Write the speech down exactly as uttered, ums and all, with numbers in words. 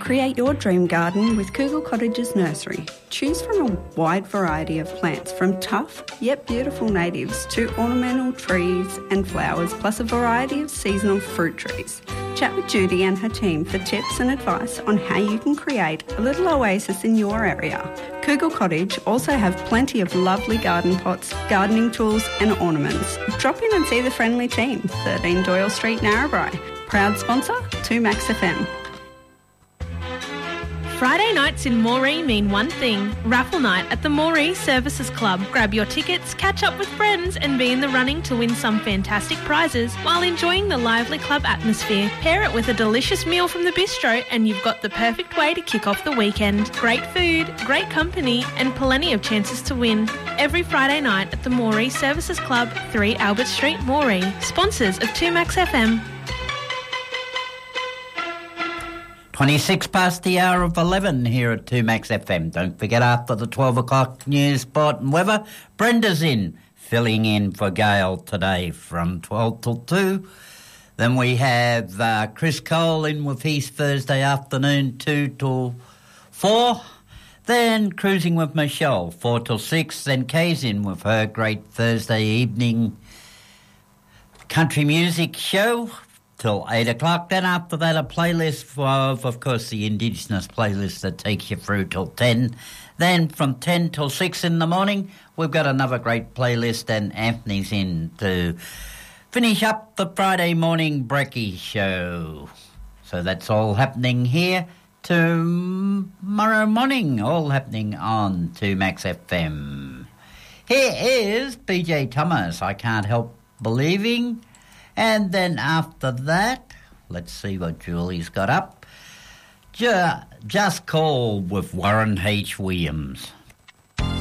Create your dream garden with Kugel Cottages Nursery. Choose from a wide variety of plants, from tough yet beautiful natives to ornamental trees and flowers, plus a variety of seasonal fruit trees. Chat with Judy and her team for tips and advice on how you can create a little oasis in your area. Kugel Cottage also have plenty of lovely garden pots, gardening tools and ornaments. Drop in and see the friendly team, thirteen Doyle Street, Narrabri. Proud sponsor, two Max F M. Friday nights in Moree mean one thing, raffle night at the Moree Services Club. Grab your tickets, catch up with friends and be in the running to win some fantastic prizes while enjoying the lively club atmosphere. Pair it with a delicious meal from the bistro and you've got the perfect way to kick off the weekend. Great food, great company and plenty of chances to win. Every Friday night at the Moree Services Club, three Albert Street, Moree. Sponsors of two Max F M. twenty-six past the hour of eleven here at two Max F M. Don't forget, after the twelve o'clock news, sport and weather, Brenda's in, filling in for Gail today from twelve till two. Then we have uh, Chris Cole in with his Thursday afternoon, two till four. Then Cruising with Michelle, four till six. Then Kay's in with her great Thursday evening country music show till eight o'clock. Then after that, a playlist of, of course, the Indigenous playlist that takes you through till ten. Then from ten till six in the morning, we've got another great playlist, and Anthony's in to finish up the Friday morning brekkie show. So that's all happening here tomorrow morning, all happening on two Max F M. Here is B J Thomas, I Can't Help Believing. And then after that, let's see what Julie's got up. Ju- Just Call with Warren H. Williams.